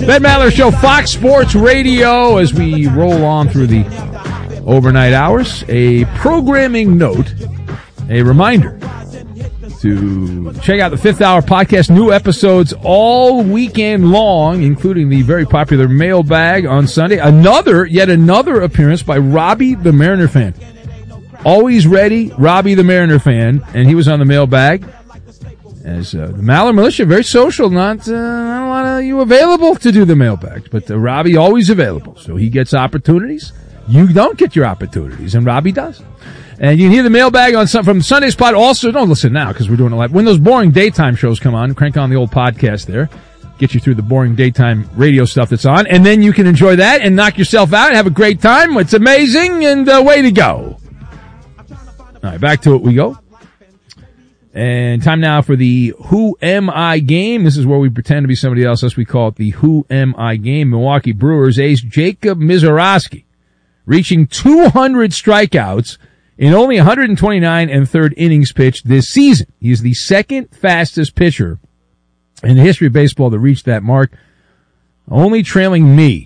Ben Maller Show, Fox Sports Radio, as we roll on through the overnight hours. A programming note, a reminder to check out the Fifth Hour podcast. New episodes all weekend long, including the very popular mailbag on Sunday. Yet another appearance by Robbie the Mariner fan. Always ready, Robbie the Mariner fan, and he was on the mailbag. As the Maller Militia, very social, not a lot of you available to do the mailbags, but Robbie always available, so he gets opportunities. You don't get your opportunities, and Robbie does. And you can hear the mailbag from Sunday Spot. Also, don't listen now because we're doing it live. When those boring daytime shows come on, crank on the old podcast there, get you through the boring daytime radio stuff that's on, and then you can enjoy that and knock yourself out and have a great time. It's amazing, and way to go. All right, back to it we go. And time now for the Who Am I game. This is where we pretend to be somebody else. Thus we call it the Who Am I game. Milwaukee Brewers ace Jacob Misiorowski, reaching 200 strikeouts in only 129 and third innings pitched this season. He is the second fastest pitcher in the history of baseball to reach that mark, only trailing me.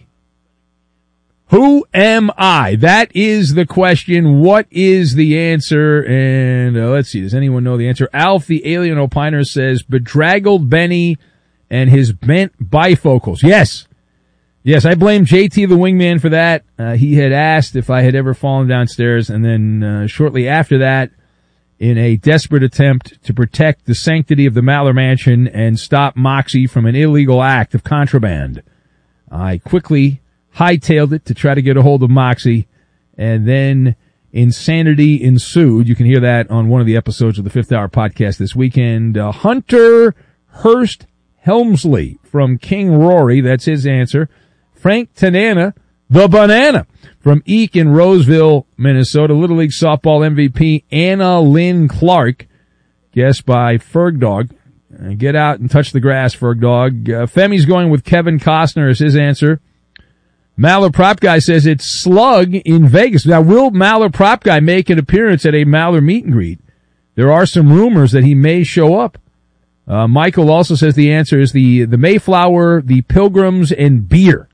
Who am I? That is the question. What is the answer? And let's see. Does anyone know the answer? Alf, the alien opiner, says bedraggled Benny and his bent bifocals. Yes. Yes, I blame JT the wingman for that. He had asked if I had ever fallen downstairs, and then shortly after that, in a desperate attempt to protect the sanctity of the Maller Mansion and stop Moxie from an illegal act of contraband, I quickly hightailed it to try to get a hold of Moxie, and then insanity ensued. You can hear that on one of the episodes of the Fifth Hour podcast this weekend. Hunter Hurst Helmsley from King Rory, that's his answer. Frank Tanana, the banana, from Eek in Roseville, Minnesota. Little League softball MVP Anna Lynn Clark, guessed by Ferg Dog. Get out and touch the grass, Ferg Dog. Femi's going with Kevin Costner as his answer. Maller Prop Guy says it's Slug in Vegas. Now, will Maller Prop Guy make an appearance at a Maller meet and greet? There are some rumors that he may show up. Michael also says the answer is the Mayflower, the Pilgrims, and beer.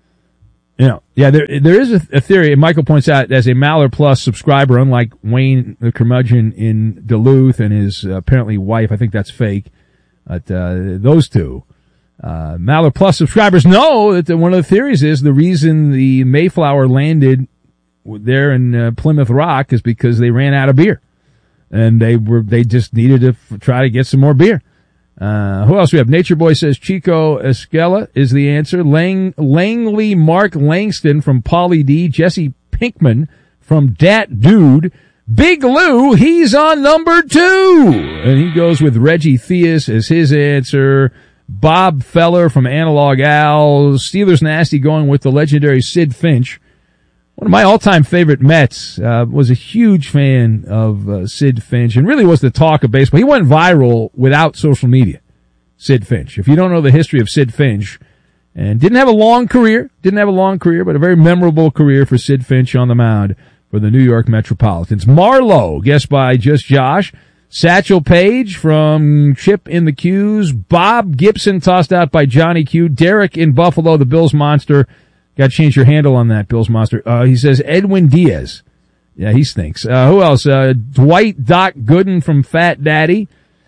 There is a theory, and Michael points out, as a Maller Plus subscriber, unlike Wayne the curmudgeon in Duluth and his apparently wife, I think that's fake, but those two. Maller Plus subscribers know that one of the theories is the reason the Mayflower landed there in Plymouth Rock is because they ran out of beer, and they just needed to try to get some more beer. Who else we have? Nature Boy says Chico Escala is the answer. Langley Mark Langston from Pauly D. Jesse Pinkman from Dat Dude. Big Lou, he's on number 2, and he goes with Reggie Theus as his answer. Bob Feller from Analog Al. Steelers Nasty going with the legendary Sid Finch. One of my all-time favorite Mets. Was a huge fan of Sid Finch, and really was the talk of baseball. He went viral without social media, Sid Finch. If you don't know the history of Sid Finch, and didn't have a long career, but a very memorable career for Sid Finch on the mound for the New York Metropolitans. Marlowe, guessed by Just Josh. Satchel Paige from Chip in the Q's. Bob Gibson, tossed out by Johnny Q. Derek in Buffalo, the Bills Monster. Got to change your handle on that, Bills Monster. He says Edwin Diaz. Yeah, he stinks. Who else? Dwight Doc Gooden from Fat Daddy.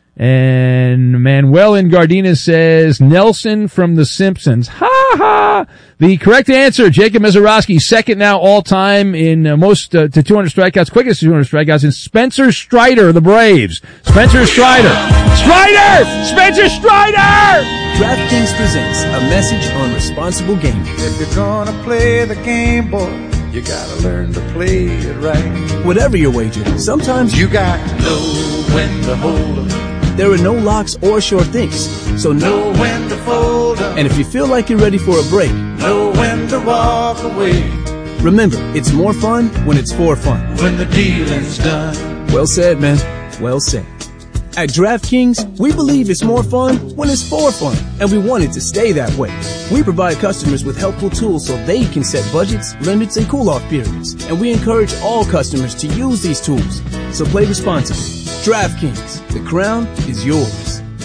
And Manuel in Gardena says Nelson from The Simpsons. Ha ha! The correct answer, Jacob Misiorowski, second now all time in most to 200 strikeouts, quickest to 200 strikeouts, and Spencer Strider, the Braves. Spencer Strider! Spencer Strider! DraftKings presents a message on responsible gaming. If you're gonna play the game, boy, you gotta learn to play it right. Whatever your wager, sometimes you got to know when to hold 'em. There are no locks or sure things, so know when to fold 'em. And if you feel like you're ready for a break, know when to walk away. Remember, it's more fun when it's for fun. When the dealing's done. Well said, man. Well said. At DraftKings, we believe it's more fun when it's for fun, and we want it to stay that way. We provide customers with helpful tools so they can set budgets, limits, and cool-off periods, and we encourage all customers to use these tools. So play responsibly. DraftKings, the crown is yours.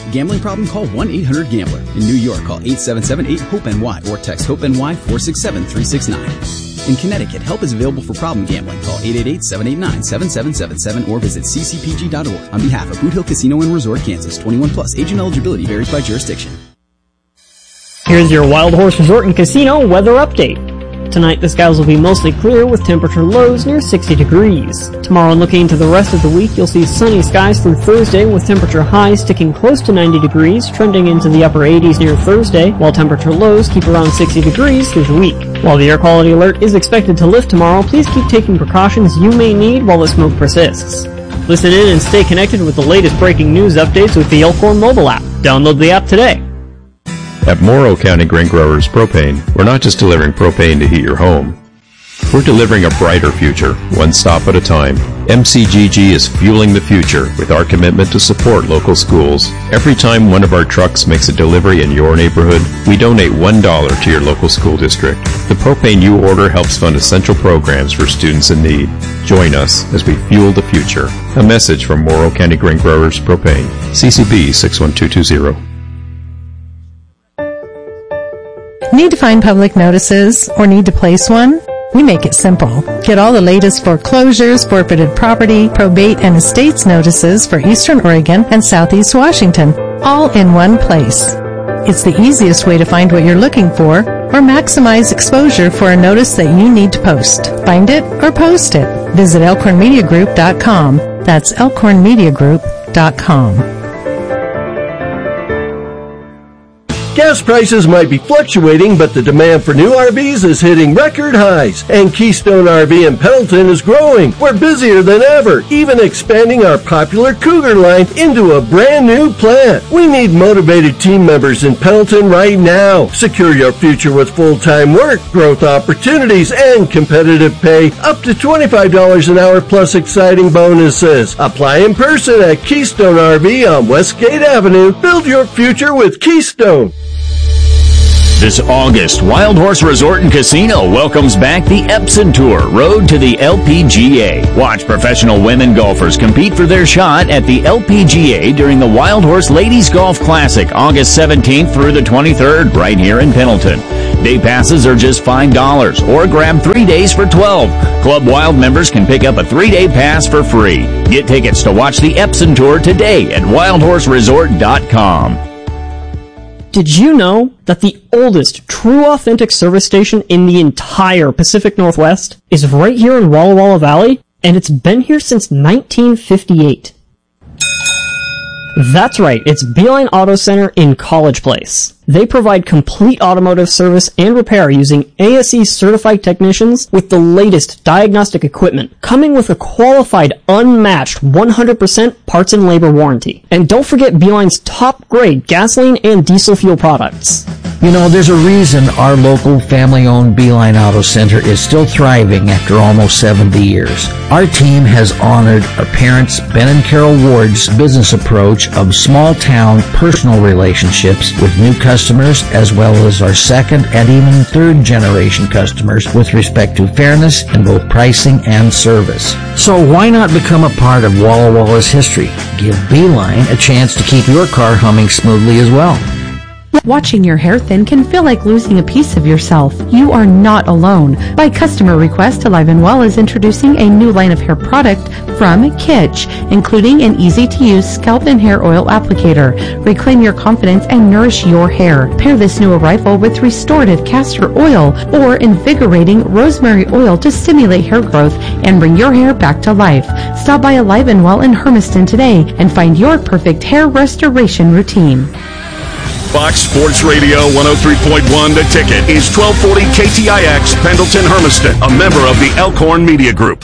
Gambling problem? Call 1-800-GAMBLER. In New York, call 877-8-HOPE-NY or text HOPE-NY 467-369. In Connecticut, help is available for problem gambling. Call 888-789-7777 or visit ccpg.org. On behalf of Boot Hill Casino and Resort, Kansas, 21 plus. Age and eligibility varies by jurisdiction. Here's your Wild Horse Resort and Casino weather update. Tonight, the skies will be mostly clear with temperature lows near 60 degrees. Tomorrow, looking into the rest of the week, you'll see sunny skies through Thursday with temperature highs sticking close to 90 degrees, trending into the upper 80s near Thursday, while temperature lows keep around 60 degrees through the week. While the air quality alert is expected to lift tomorrow, please keep taking precautions you may need while the smoke persists. Listen in and stay connected with the latest breaking news updates with the Elkhorn mobile app. Download the app today. At Morrow County Grain Growers Propane, we're not just delivering propane to heat your home. We're delivering a brighter future, one stop at a time. MCGG is fueling the future with our commitment to support local schools. Every time one of our trucks makes a delivery in your neighborhood, we donate $1 to your local school district. The propane you order helps fund essential programs for students in need. Join us as we fuel the future. A message from Morrow County Grain Growers Propane. CCB 61220. Need to find public notices or need to place one? We make it simple. Get all the latest foreclosures, forfeited property, probate, and estates notices for Eastern Oregon and Southeast Washington, all in one place. It's the easiest way to find what you're looking for or maximize exposure for a notice that you need to post. Find it or post it. Visit elkhornmediagroup.com. That's elkhornmediagroup.com. Gas prices might be fluctuating, but the demand for new RVs is hitting record highs. And Keystone RV in Pendleton is growing. We're busier than ever, even expanding our popular Cougar line into a brand new plant. We need motivated team members in Pendleton right now. Secure your future with full-time work, growth opportunities, and competitive pay. Up to $25 an hour plus exciting bonuses. Apply in person at Keystone RV on Westgate Avenue. Build your future with Keystone. This August, Wild Horse Resort and Casino welcomes back the Epson Tour, Road to the LPGA. Watch professional women golfers compete for their shot at the LPGA during the Wild Horse Ladies Golf Classic, August 17th through the 23rd, right here in Pendleton. Day passes are just $5, or grab 3 days for $12. Club Wild members can pick up a 3-day pass for free. Get tickets to watch the Epson Tour today at wildhorseresort.com. Did you know that the oldest true authentic service station in the entire Pacific Northwest is right here in Walla Walla Valley? And it's been here since 1958. That's right, it's Beeline Auto Center in College Place. They provide complete automotive service and repair using ASE certified technicians with the latest diagnostic equipment, coming with a qualified, unmatched 100% parts and labor warranty. And don't forget Beeline's top-grade gasoline and diesel fuel products. You know, there's a reason our local family-owned Beeline Auto Center is still thriving after almost 70 years. Our team has honored our parents, Ben and Carol Ward's business approach of small-town personal relationships with new customers, as well as our second and even third-generation customers with respect to fairness in both pricing and service. So why not become a part of Walla Walla's history? Give Beeline a chance to keep your car humming smoothly as well. Watching your hair thin can feel like losing a piece of yourself. You are not alone. By customer request, Alive & Well is introducing a new line of hair product from Kitsch, including an easy-to-use scalp and hair oil applicator. Reclaim your confidence and nourish your hair. Pair this new arrival with restorative castor oil or invigorating rosemary oil to stimulate hair growth and bring your hair back to life. Stop by Alive & Well in Hermiston today and find your perfect hair restoration routine. Fox Sports Radio 103.1 The Ticket is 1240 KTIX Pendleton Hermiston, a member of the Elkhorn Media Group.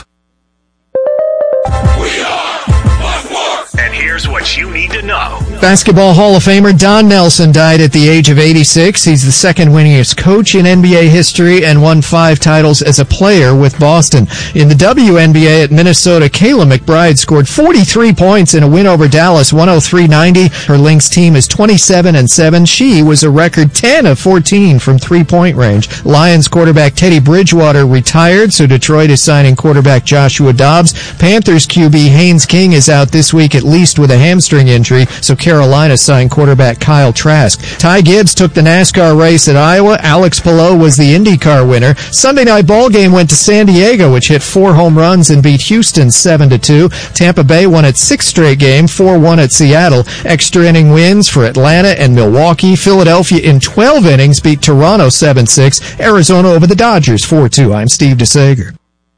We are Fox. And here's what you need to know. Basketball Hall of Famer Don Nelson died at the age of 86. He's the second winningest coach in NBA history and won 5 titles as a player with Boston. In the WNBA at Minnesota, Kayla McBride scored 43 points in a win over Dallas, 103-90. Her Lynx team is 27-7. She was a record 10 of 14 from three-point range. Lions quarterback Teddy Bridgewater retired, so Detroit is signing quarterback Joshua Dobbs. Panthers QB Haynes King is out this week at least with a hamstring injury, so Carolina signed quarterback Kyle Trask. Ty Gibbs took the NASCAR race at Iowa. Alex Palou was the IndyCar winner. Sunday night ball game went to San Diego, which hit 4 home runs and beat Houston 7-2. Tampa Bay won its 6th straight game, 4-1 at Seattle. Extra inning wins for Atlanta and Milwaukee. Philadelphia in 12 innings beat Toronto 7-6. Arizona over the Dodgers 4-2. I'm Steve DeSager.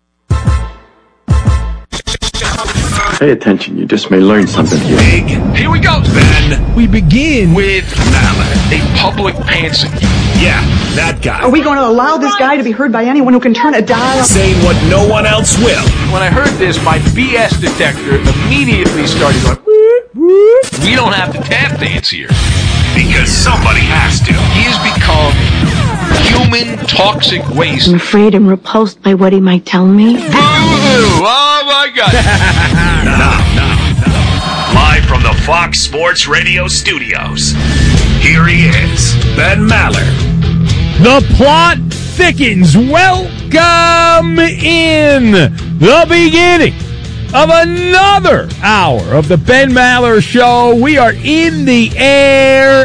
Pay attention, you just may learn something here. Here we go, Ben. We begin with Mallard, a public pantser. Yeah, that guy. Are we going to allow this guy to be heard by anyone who can turn a dial? Saying what no one else will. When I heard this, my BS detector immediately started going, whoop, whoop. We don't have to tap dance here. Because somebody has to. He has become human toxic waste. I'm afraid I'm repulsed by what he might tell me. Boo-hoo! Oh my God. No. Live from the Fox Sports Radio studios, here he is, Ben Maller. The plot thickens. Welcome in the beginning of another hour of the Ben Maller Show. We are in the air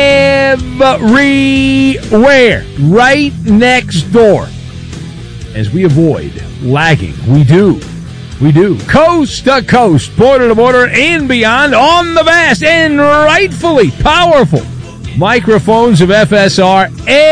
everywhere, right next door. As we avoid lagging, we do. Coast to coast, border to border, and beyond on the vast and rightfully powerful microphones of FSR,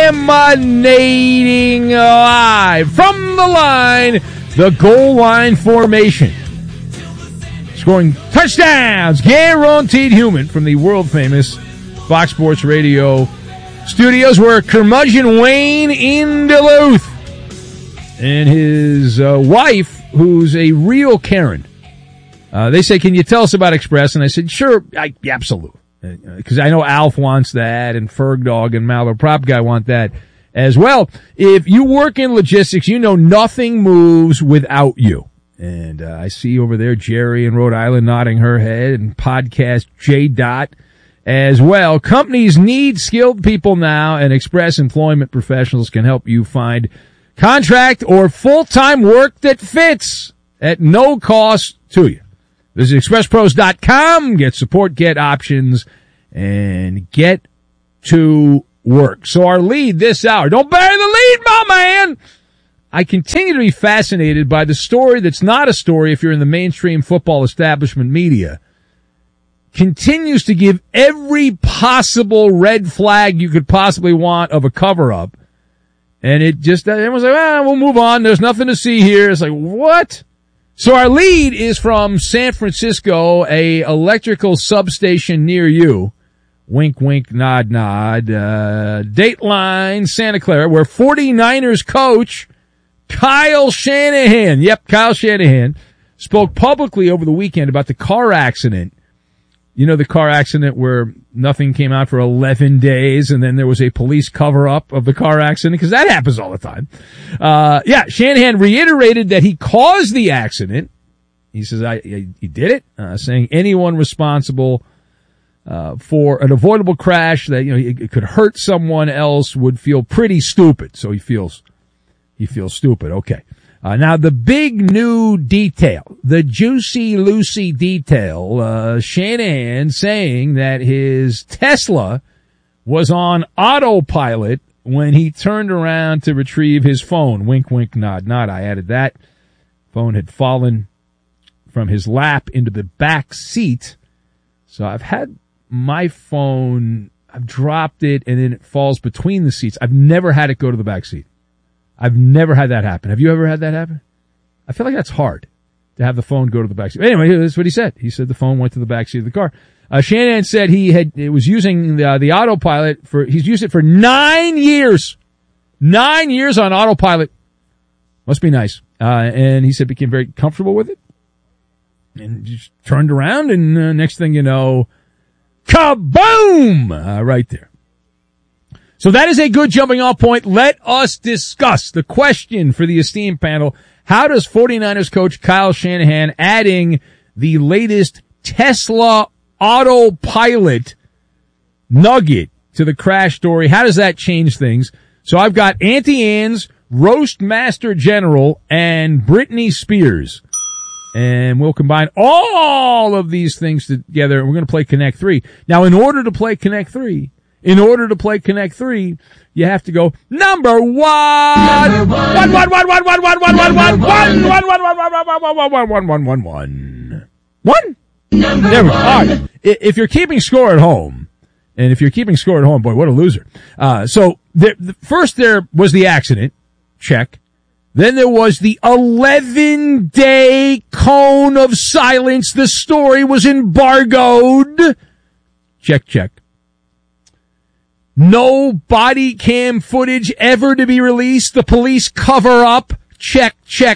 emanating live from the line, the goal line formation. Scoring touchdowns, guaranteed human, from the world-famous Fox Sports Radio studios. We're Curmudgeon Wayne in Duluth. And his wife, who's a real Karen. They say, can you tell us about Express? And I said, sure, absolutely. Because I know Alf wants that, and Ferg Dog and Maller Prop Guy want that as well. If you work in logistics, you know nothing moves without you. And I see over there Jerry in Rhode Island nodding her head, and podcast J. Dot as well. Companies need skilled people now, and Express Employment Professionals can help you find contract or full-time work that fits at no cost to you. Visit expresspros.com, get support, get options, and get to work. So our lead this hour, don't bury the lead, my man! I continue to be fascinated by the story that's not a story if you're in the mainstream football establishment media. Continues to give every possible red flag you could possibly want of a cover-up. And it just, everyone's like, we'll move on. There's nothing to see here. It's like, what? So our lead is from San Francisco, a electrical substation near you. Wink, wink, nod, nod. Dateline, Santa Clara, where 49ers coach Kyle Shanahan, Kyle Shanahan, spoke publicly over the weekend about the car accident. You know, the car accident where nothing came out for 11 days and then there was a police cover-up of the car accident, because that happens all the time. Shanahan reiterated that he caused the accident. He says, he did it, saying anyone responsible for an avoidable crash that, it could hurt someone else would feel pretty stupid. So he feels stupid. Okay. Now the big new detail, the juicy Lucy detail, Shanahan saying that his Tesla was on autopilot when he turned around to retrieve his phone. Wink, wink, nod, nod. I added that. Phone had fallen from his lap into the back seat. So I've had my phone, I've dropped it and then it falls between the seats. I've never had it go to the back seat. I've never had that happen. Have you ever had that happen? I feel like that's hard to have the phone go to the backseat. Anyway, that's what he said. He said the phone went to the backseat of the car. Shanahan said it was using the autopilot he's used it for 9 years. 9 years on autopilot. Must be nice. And he said became very comfortable with it. And just turned around and next thing you know, kaboom! Right there. So that is a good jumping off point. Let us discuss the question for the esteemed panel. How does 49ers coach Kyle Shanahan adding the latest Tesla autopilot nugget to the crash story, how does that change things? So I've got Auntie Anne's Roast Master General and Britney Spears And we'll combine all of these things together, and we're going to play Connect 3. Now, in order to play Connect 3, you have to go number one. One. There we go. All right. If you're keeping score at home, boy, what a loser. So first there was the accident. Check. Then there was the 11-day cone of silence. The story was embargoed. Check. No body cam footage ever to be released. The police cover up. Check.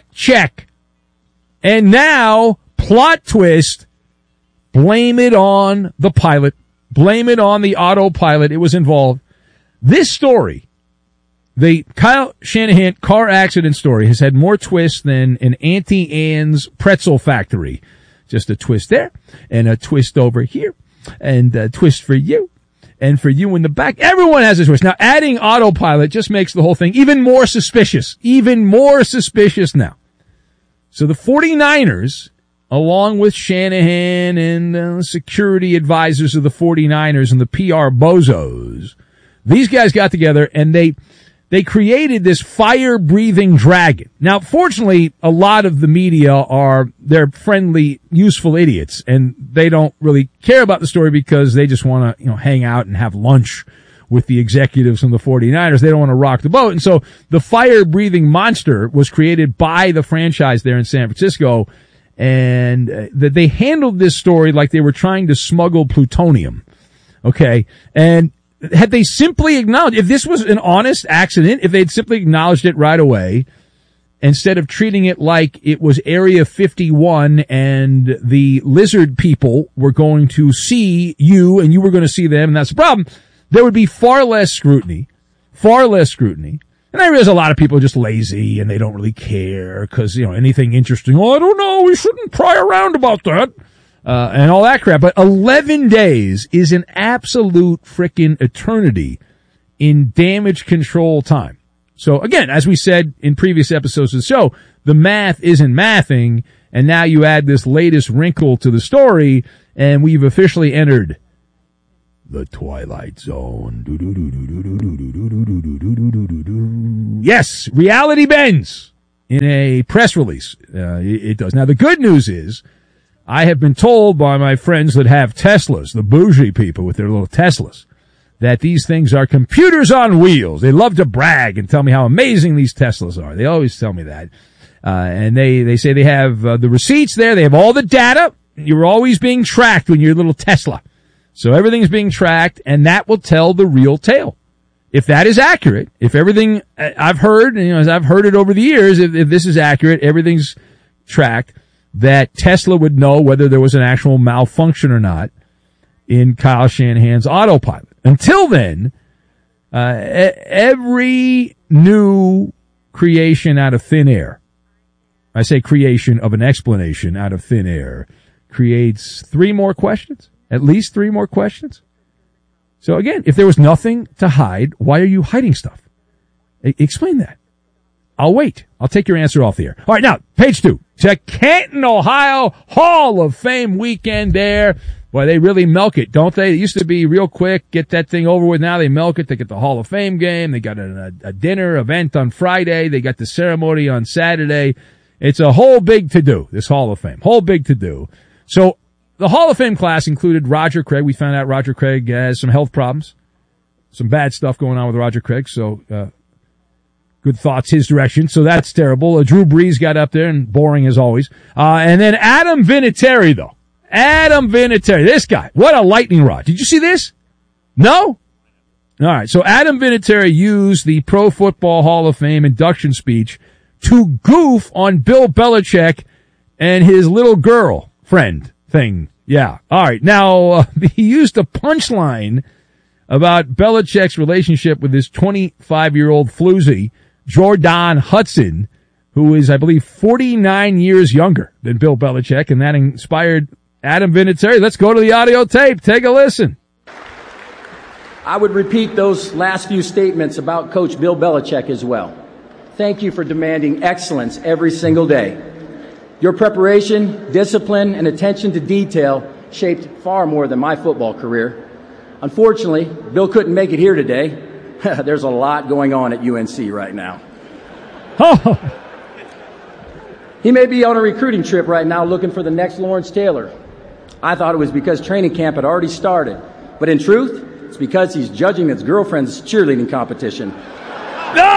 And now, plot twist, blame it on the pilot. Blame it on the autopilot. It was involved. This story, the Kyle Shanahan car accident story, has had more twists than an Auntie Anne's pretzel factory. Just a twist there, and a twist over here, and a twist for you, and for you in the back. Everyone has a twist. Now, adding autopilot just makes the whole thing even more suspicious. Now. So the 49ers, along with Shanahan and security advisors of the 49ers and the PR bozos, these guys got together and they created this fire-breathing dragon. Now, fortunately, a lot of the media they're friendly, useful idiots, and they don't really care about the story because they just want to, hang out and have lunch with the executives from the 49ers. They don't want to rock the boat. And so the fire-breathing monster was created by the franchise there in San Francisco, and that they handled this story like they were trying to smuggle plutonium. Okay? And had they simply acknowledged, if this was an honest accident, if they'd simply acknowledged it right away, instead of treating it like it was Area 51 and the lizard people were going to see you and you were going to see them, and that's the problem, there would be far less scrutiny. And I realize a lot of people are just lazy and they don't really care because, anything interesting, I don't know, we shouldn't pry around about that. And all that crap. But 11 days is an absolute frickin' eternity in damage control time. So again, as we said in previous episodes of the show, the math isn't mathing, and now you add this latest wrinkle to the story, and we've officially entered the Twilight Zone. Yes, reality bends in a press release. It does. Now, the good news is, I have been told by my friends that have Teslas, the bougie people with their little Teslas, that these things are computers on wheels. They love to brag and tell me how amazing these Teslas are. They always tell me that. And they say they have the receipts there. They have all the data. You're always being tracked when you're a little Tesla. So everything's being tracked, and that will tell the real tale. If that is accurate, if everything I've heard, as I've heard it over the years, if this is accurate, everything's tracked, that Tesla would know whether there was an actual malfunction or not in Kyle Shanahan's autopilot. Until then, every new creation out of thin air, I say creation of an explanation out of thin air, creates at least three more questions. So again, if there was nothing to hide, why are you hiding stuff? Explain that. I'll wait. I'll take your answer off the air. All right, now, page 2. To Canton, Ohio, Hall of Fame weekend there. Boy, they really milk it, don't they? It used to be real quick, get that thing over with. Now they milk it. They get the Hall of Fame game. They got a dinner event on Friday. They got the ceremony on Saturday. It's a whole big to-do, this Hall of Fame. Whole big to-do. So the Hall of Fame class included Roger Craig. We found out Roger Craig has some health problems, some bad stuff going on with Roger Craig. So, good thoughts his direction. So that's terrible. Drew Brees got up there and boring as always. And then Adam Vinatieri, though. Adam Vinatieri, this guy. What a lightning rod. Did you see this? No? All right. So Adam Vinatieri used the Pro Football Hall of Fame induction speech to goof on Bill Belichick and his little girl friend thing. Yeah. All right. Now, he used a punchline about Belichick's relationship with his 25-year-old floozy, Jordan Hudson, who is, I believe, 49 years younger than Bill Belichick, and that inspired Adam Vinatieri. Let's go to the audio tape. Take a listen. I would repeat those last few statements about Coach Bill Belichick as well. Thank you for demanding excellence every single day. Your preparation, discipline, and attention to detail shaped far more than my football career. Unfortunately, Bill couldn't make it here today. There's a lot going on at UNC right now. He may be on a recruiting trip right now looking for the next Lawrence Taylor. I thought it was because training camp had already started. But in truth, it's because he's judging his girlfriend's cheerleading competition. No!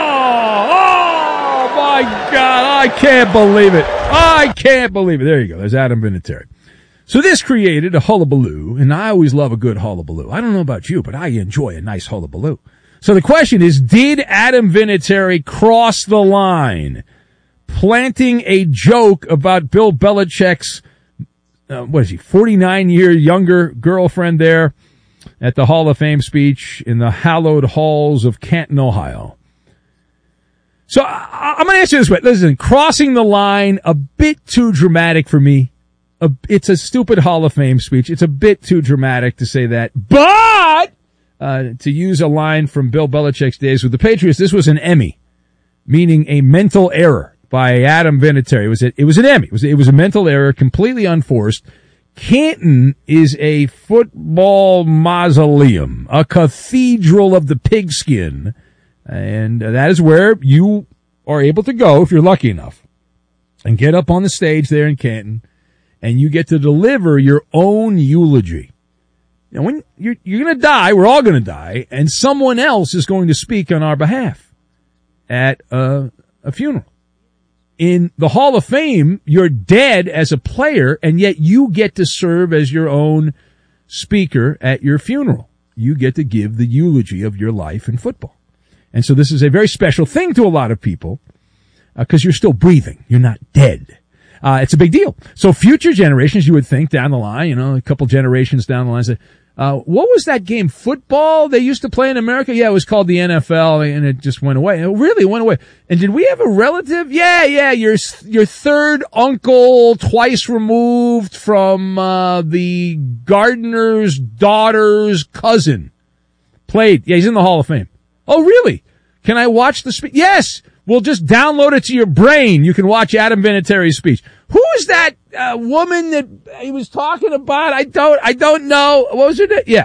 Oh, my God. I can't believe it. I can't believe it. There you go. There's Adam Vinatieri. So this created a hullabaloo, and I always love a good hullabaloo. I don't know about you, but I enjoy a nice hullabaloo. So the question is, did Adam Vinatieri cross the line, planting a joke about Bill Belichick's, 49-year younger girlfriend there at the Hall of Fame speech in the hallowed halls of Canton, Ohio? So I'm going to answer this way. Listen, crossing the line, a bit too dramatic for me. It's a stupid Hall of Fame speech. It's a bit too dramatic to say that. But to use a line from Bill Belichick's days with the Patriots, this was an Emmy, meaning a mental error by Adam Vinatieri. It was an Emmy. It was a mental error, completely unforced. Canton is a football mausoleum, a cathedral of the pigskin, and that is where you are able to go if you're lucky enough and get up on the stage there in Canton, and you get to deliver your own eulogy. Now, when you're going to die, we're all going to die, and someone else is going to speak on our behalf at a funeral. In the Hall of Fame, you're dead as a player, and yet you get to serve as your own speaker at your funeral. You get to give the eulogy of your life in football. And so this is a very special thing to a lot of people, because you're still breathing. You're not dead. It's a big deal. So future generations, you would think down the line, a couple generations down the line, say, what was that game? Football they used to play in America? Yeah, it was called the NFL, and it just went away. It really went away. And did we have a relative? Yeah, your third uncle, twice removed from the gardener's daughter's cousin, played. Yeah, he's in the Hall of Fame. Oh, really? Can I watch the speech? Yes. We'll just download it to your brain. You can watch Adam Vinatieri's speech. Who is that woman that he was talking about? I don't know. What was her name? Yeah.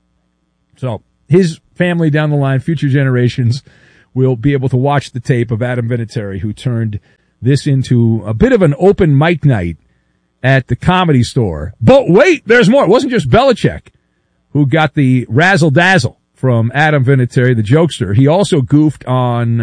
So his family down the line, future generations, will be able to watch the tape of Adam Vinatieri, who turned this into a bit of an open mic night at the Comedy Store. But wait, there's more. It wasn't just Belichick who got the razzle-dazzle from Adam Vinatieri, the jokester. He also goofed on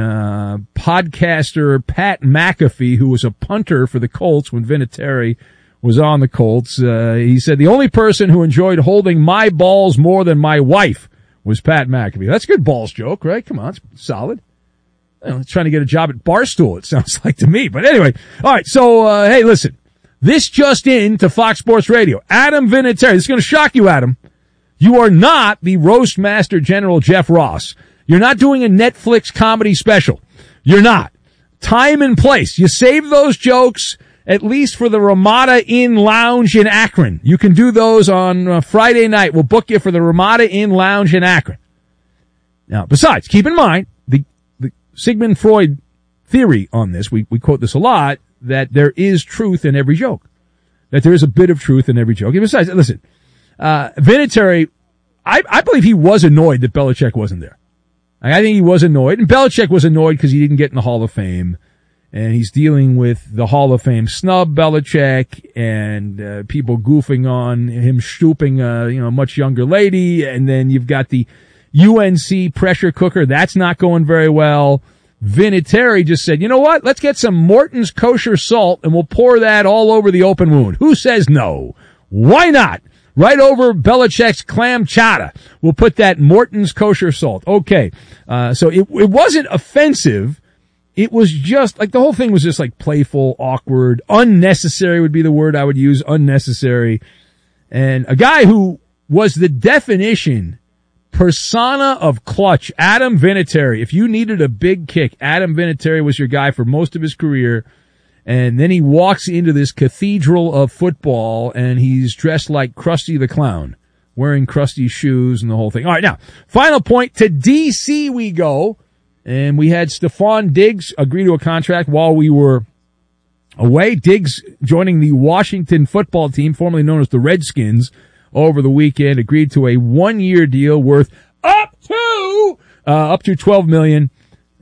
podcaster Pat McAfee, who was a punter for the Colts when Vinatieri was on the Colts. He said, the only person who enjoyed holding my balls more than my wife was Pat McAfee. That's a good balls joke, right? Come on, it's solid. Trying to get a job at Barstool, it sounds like to me. But anyway, all right, so, hey, listen. This just in to Fox Sports Radio. Adam Vinatieri. This is going to shock you, Adam. You are not the roast master general Jeff Ross. You're not doing a Netflix comedy special. You're not. Time and place. You save those jokes at least for the Ramada Inn Lounge in Akron. You can do those on Friday night. We'll book you for the Ramada Inn Lounge in Akron. Now, besides, keep in mind the Sigmund Freud theory on this. We quote this a lot, that there is truth in every joke. That there is a bit of truth in every joke. And besides, listen. Vinatieri, I believe he was annoyed that Belichick wasn't there. I think he was annoyed, and Belichick was annoyed because he didn't get in the Hall of Fame, and he's dealing with the Hall of Fame snub Belichick and people goofing on him stooping a much younger lady, and then you've got the UNC pressure cooker. That's not going very well. Vinatieri just said, you know what? Let's get some Morton's kosher salt, and we'll pour that all over the open wound. Who says no? Why not? Right over Belichick's clam chowder. We'll put that Morton's kosher salt. Okay. So it wasn't offensive. It was just like the whole thing was just like playful, awkward, unnecessary would be the word I would use. Unnecessary. And a guy who was the definition persona of clutch, Adam Vinatieri. If you needed a big kick, Adam Vinatieri was your guy for most of his career. And then he walks into this cathedral of football, and he's dressed like Krusty the Clown, wearing Krusty's shoes and the whole thing. All right, now, final point. To D.C. we go, and we had Stephon Diggs agree to a contract while we were away. Diggs joining the Washington football team, formerly known as the Redskins, over the weekend, agreed to a 1-year deal worth up to $12 million.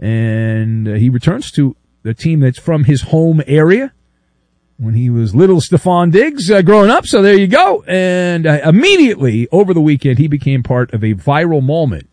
And he returns to the team that's from his home area when he was little Stephon Diggs growing up. So there you go. And immediately over the weekend, he became part of a viral moment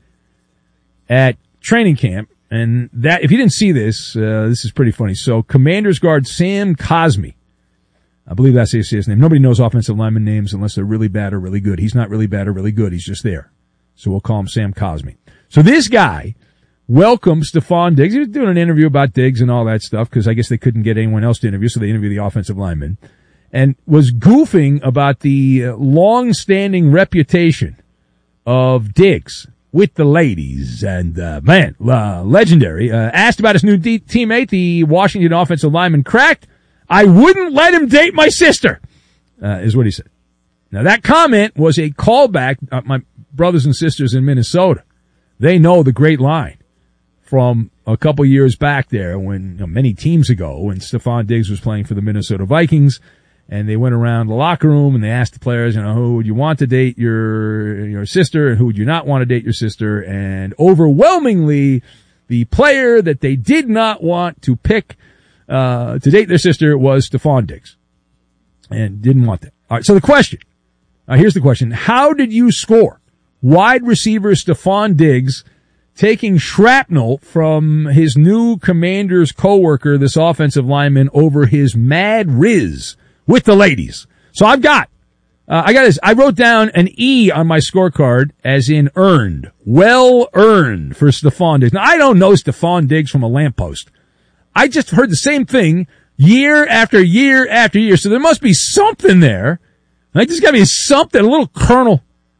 at training camp. And that, if you didn't see this, this is pretty funny. So Commanders guard Sam Cosmi, I believe that's his name. Nobody knows offensive lineman names unless they're really bad or really good. He's not really bad or really good. He's just there. So we'll call him Sam Cosmi. So this guy welcomes Stephon Diggs. He was doing an interview about Diggs and all that stuff because I guess they couldn't get anyone else to interview, so they interviewed the offensive lineman. And was goofing about the long-standing reputation of Diggs with the ladies. And, legendary. Asked about his new teammate, the Washington offensive lineman, cracked, "I wouldn't let him date my sister," is what he said. Now, that comment was a callback. My brothers and sisters in Minnesota, they know the great line from a couple years back there when, many teams ago, when Stephon Diggs was playing for the Minnesota Vikings, and they went around the locker room and they asked the players, who would you want to date your sister and who would you not want to date your sister? And overwhelmingly, the player that they did not want to pick to date their sister was Stephon Diggs, and didn't want that. All right, so the question, here's the question. How did you score wide receiver Stephon Diggs taking shrapnel from his new Commanders coworker, this offensive lineman, over his mad riz with the ladies? So I got this. I wrote down an E on my scorecard as in earned. Well earned for Stephon Diggs. Now, I don't know Stephon Diggs from a lamppost. I just heard the same thing year after year after year. So there must be something there. Like, there's got to be something, a little kernel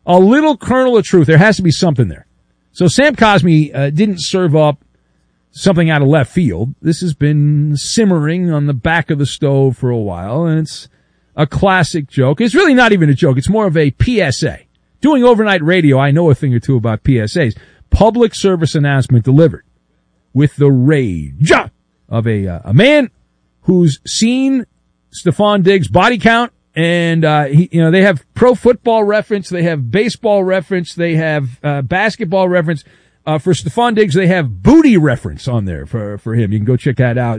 of truth. There has to be something there. So Sam Cosmi didn't serve up something out of left field. This has been simmering on the back of the stove for a while, and it's a classic joke. It's really not even a joke. It's more of a PSA. Doing overnight radio, I know a thing or two about PSAs. Public service announcement delivered with the rage of a man who's seen Stephon Diggs' body count, and they have Pro Football Reference, they have Baseball Reference, they have Basketball Reference. For Stephon Diggs, they have Booty Reference on there for him. You can go check that out,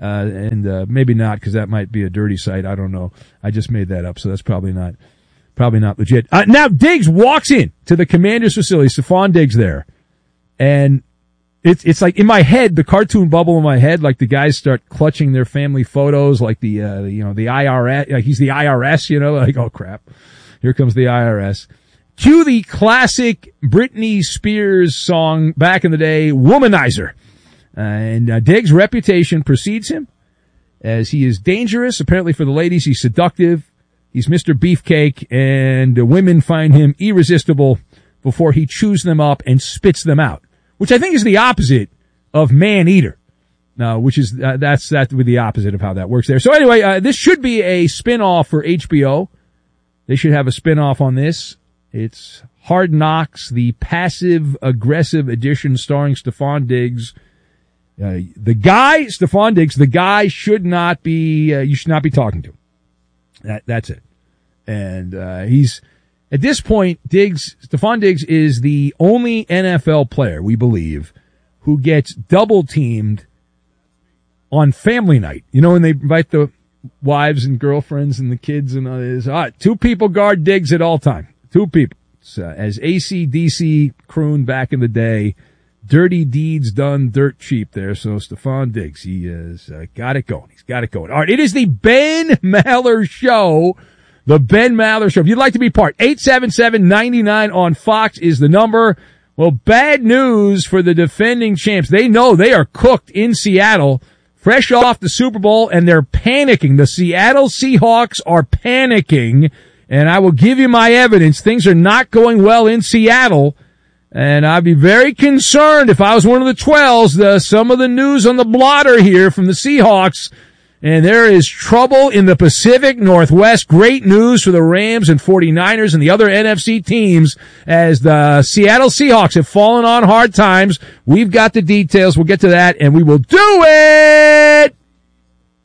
and maybe not, because that might be a dirty site. I don't know. I just made that up, so that's probably not legit. Now Diggs walks in to the Commanders facility. Stephon Diggs there, and it's like in my head, the cartoon bubble in my head, like the guys start clutching their family photos, like the IRS, like he's the IRS, like, oh crap, here comes the IRS. Cue the classic Britney Spears song back in the day, Womanizer. And Diggs' reputation precedes him, as he is dangerous. Apparently for the ladies, he's seductive. He's Mr. Beefcake, and women find him irresistible before he chews them up and spits them out, which I think is the opposite of man-eater. Which is, that's with the opposite of how that works there. So anyway, this should be a spin-off for HBO. They should have a spin-off on this. It's Hard Knocks, the passive-aggressive edition starring Stephon Diggs. Stephon Diggs, the guy should not be, you should not be talking to. That's it. And, he's, at this point, Stephon Diggs is the only NFL player, we believe, who gets double-teamed on family night. When they invite the wives and girlfriends and the kids and others. Two people guard Diggs at all time. Two people. As AC/DC crooned back in the day, dirty deeds done dirt cheap there. So Stephon Diggs, he has got it going. He's got it going. All right, it is the Ben Maller Show. The Ben Maller Show. If you'd like to be part, 877-99 on Fox is the number. Well, bad news for the defending champs. They know they are cooked in Seattle, fresh off the Super Bowl, and they're panicking. The Seattle Seahawks are panicking. And I will give you my evidence. Things are not going well in Seattle. And I'd be very concerned if I was one of the 12s, some of the news on the blotter here from the Seahawks. And there is trouble in the Pacific Northwest. Great news for the Rams and 49ers and the other NFC teams as the Seattle Seahawks have fallen on hard times. We've got the details. We'll get to that, and we will do it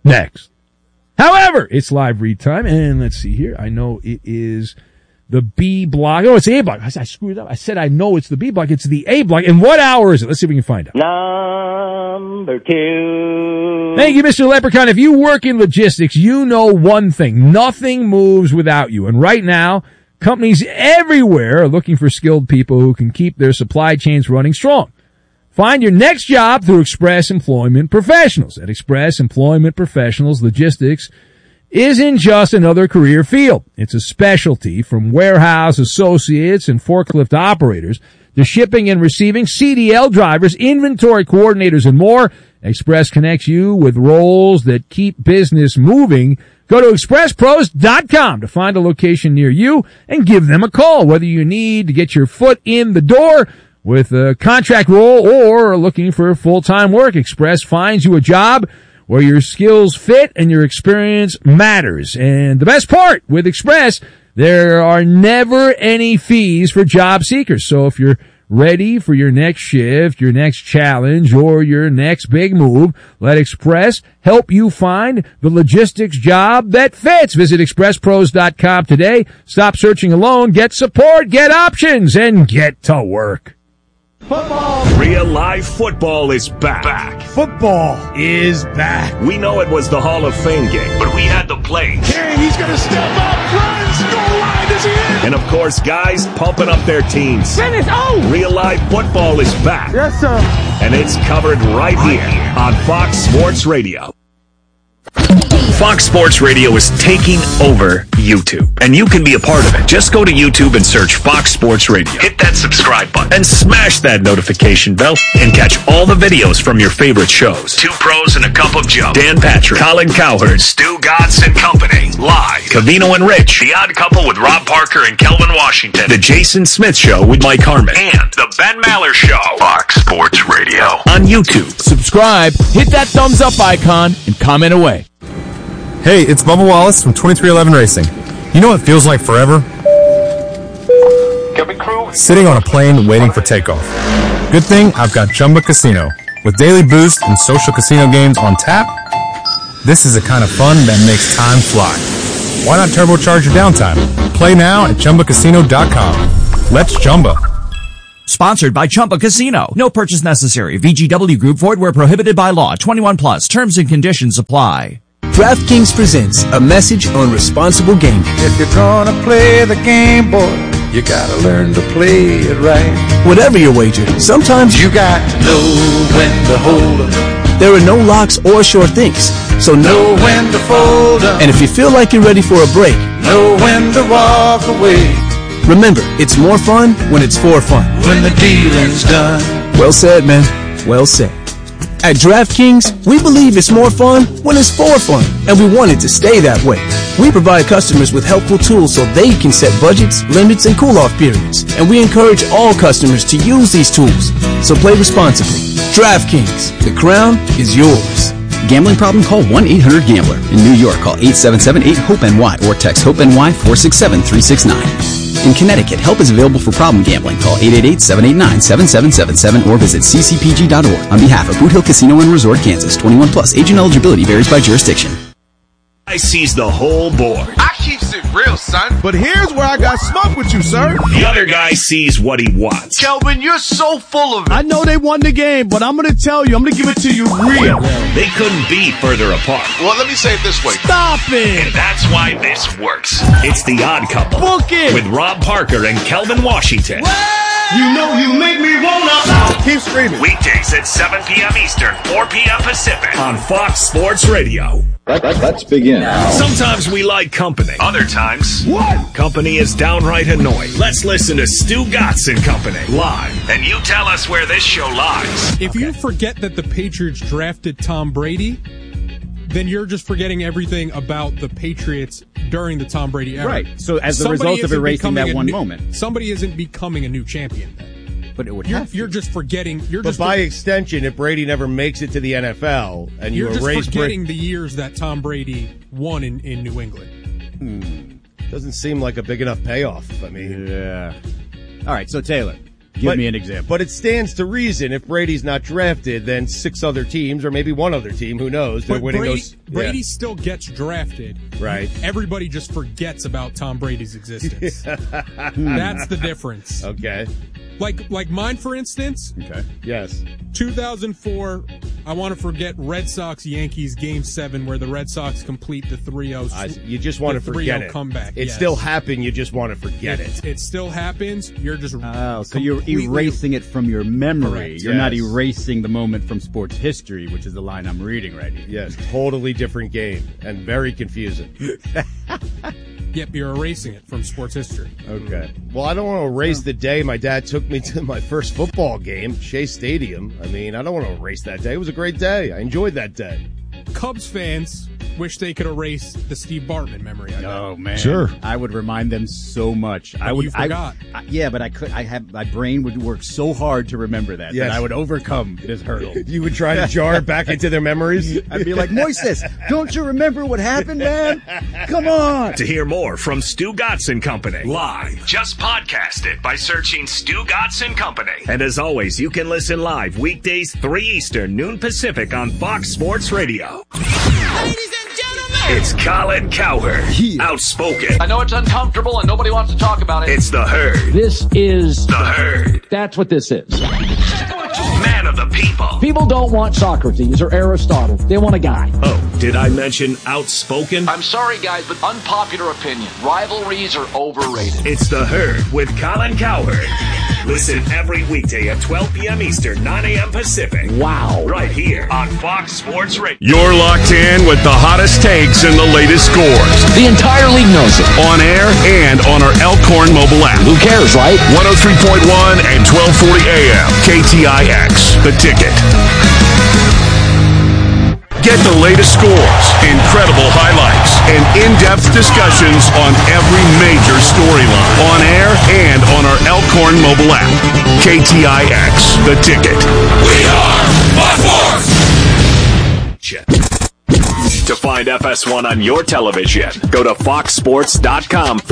next. However, it's live read time, and let's see here. I know it is the B block. Oh, it's the A block. I screwed up. I said I know it's the B block. It's the A block. And what hour is it? Let's see if we can find out. Number 2. Thank you, Mr. Leprechaun. If you work in logistics, you know one thing. Nothing moves without you. And right now, companies everywhere are looking for skilled people who can keep their supply chains running strong. Find your next job through Express Employment Professionals. At Express Employment Professionals, logistics isn't just another career field. It's a specialty from warehouse associates and forklift operators to shipping and receiving, CDL drivers, inventory coordinators, and more. Express connects you with roles that keep business moving. Go to expresspros.com to find a location near you and give them a call, whether you need to get your foot in the door with a contract role or are looking for full-time work. Express finds you a job where your skills fit and your experience matters. And the best part, with Express, there are never any fees for job seekers. So if you're ready for your next shift, your next challenge, or your next big move, let Express help you find the logistics job that fits. Visit expresspros.com today. Stop searching alone. Get support, get options, and get to work. Football. Real live football is back. Football is back. We know it was the Hall of Fame game, but we had the plays. Hey, he's going to step up, runs, goal line, is he in? And of course, guys pumping up their teams. Finish, oh! Real live football is back. Yes, sir. And it's covered right here on Fox Sports Radio. Fox Sports Radio is taking over YouTube, and you can be a part of it. Just go to YouTube and search Fox Sports Radio. Hit that subscribe button and smash that notification bell and catch all the videos from your favorite shows. Two Pros and a Cup of Joe, Dan Patrick, Colin Cowherd, Stu Gatz and Company, live. Covino and Rich, The Odd Couple with Rob Parker and Kelvin Washington, The Jason Smith Show with Mike Harmon, and The Ben Maller Show. Fox Sports Radio on YouTube. Subscribe, hit that thumbs up icon, and comment away. Hey, it's Bubba Wallace from 2311 Racing. You know what feels like forever? Sitting on a plane waiting for takeoff. Good thing I've got Chumba Casino. With daily boost and social casino games on tap, this is the kind of fun that makes time fly. Why not turbocharge your downtime? Play now at ChumbaCasino.com. Let's Chumba. Sponsored by Chumba Casino. No purchase necessary. VGW Group. Void where prohibited by law. 21 plus. Terms and conditions apply. DraftKings presents a message on responsible gaming. If you're gonna play the game, boy, you gotta learn to play it right. Whatever your wager, sometimes you got to know when to hold 'em. There are no locks or sure things, so know when to fold 'em. And if you feel like you're ready for a break, know when to walk away. Remember, it's more fun when it's for fun. When the dealing's done. Well said, man. Well said. At DraftKings, we believe it's more fun when it's for fun, and we want it to stay that way. We provide customers with helpful tools so they can set budgets, limits, and cool-off periods, and we encourage all customers to use these tools. So play responsibly. DraftKings, the crown is yours. Gambling problem? Call 1-800-GAMBLER. In New York, call 877-8-HOPE-NY or text HOPE-NY 467-369. In Connecticut, help is available for problem gambling. Call 888-789-7777 or visit ccpg.org. On behalf of Boot Hill Casino and Resort, Kansas, 21 plus. Agent eligibility varies by jurisdiction. I sees the whole board. I keeps it real, son. But here's where I got smoke with you, sir. The other guy sees what he wants. Kelvin, you're so full of it. I know they won the game, but I'm going to tell you, I'm going to give it to you real. They couldn't be further apart. Well, let me say it this way. Stop it. And that's why this works. It's The Odd Couple. Book it. With Rob Parker and Kelvin Washington. You know you make me wanna. Keep screaming. Weekdays at 7 p.m. Eastern, 4 p.m. Pacific on Fox Sports Radio. Let's begin. Sometimes we like company. Other times, company is downright annoying. Let's listen to Stu Gatz and Company live. And you tell us where this show lies. If you forget that the Patriots drafted Tom Brady, then you're just forgetting everything about the Patriots during the Tom Brady era. Right. So as a result of erasing that one moment. Somebody isn't becoming a new champion then. But it would have You're just forgetting. But by extension, if Brady never makes it to the NFL and you erase erase forgetting the years that Tom Brady won in New England. Doesn't seem like a big enough payoff. I mean, yeah. All right. So Taylor, Give me an example. But it stands to reason if Brady's not drafted, then 6 other teams, or maybe one other team, who knows? They're winning those. Brady still gets drafted. Right. Everybody just forgets about Tom Brady's existence. That's the difference. Okay. Like mine, for instance. Okay. Yes. 2004, I want to forget Red Sox-Yankees Game 7 where the Red Sox complete the 3-0. You just want to forget it. Comeback. It still happened. You just want to forget it. It still happens. You're just so you're erasing it from your memory. Correct. You're not erasing the moment from sports history, which is the line I'm reading right here. Yes, totally different game and very confusing. Yep, you're erasing it from sports history. Okay. Well, I don't want to erase the day my dad took me to my first football game, Shea Stadium. I mean, I don't want to erase that day. It was a great day. I enjoyed that day. Cubs fans wish they could erase the Steve Bartman memory. Oh man, sure. I would remind them so much. You forgot. Yeah, but I could. My brain would work so hard to remember that that I would overcome this hurdle. You would try to jar it back into their memories. I'd be like, Moises, don't you remember what happened, man? Come on. To hear more from Stu Gotts & Company live, just podcast it by searching Stu Gotts & Company. And as always, you can listen live weekdays 3 Eastern, noon Pacific on Fox Sports Radio. Ladies and gentlemen, it's Colin Cowherd, outspoken. I know it's uncomfortable and nobody wants to talk about it. It's the Herd. This is the Herd. That's what this is. Man of the people. People don't want Socrates or Aristotle. They want a guy. Oh, did I mention outspoken? I'm sorry, guys, but unpopular opinion. Rivalries are overrated. It's the Herd with Colin Cowherd. Listen every weekday at 12 p.m. Eastern, 9 a.m. Pacific. Wow. Right here on Fox Sports Radio. You're locked in with the hottest takes and the latest scores. The entire league knows it. On air and on our Elkhorn mobile app. Who cares, right? 103.1 and 1240 AM. KTIX, The Ticket. Get the latest scores, incredible highlights, and in-depth discussions on every major storyline. On air and on our Elkhorn mobile app. KTIX, The Ticket. We are Fox Sports! Check. To find FS1 on your television, go to foxsports.com.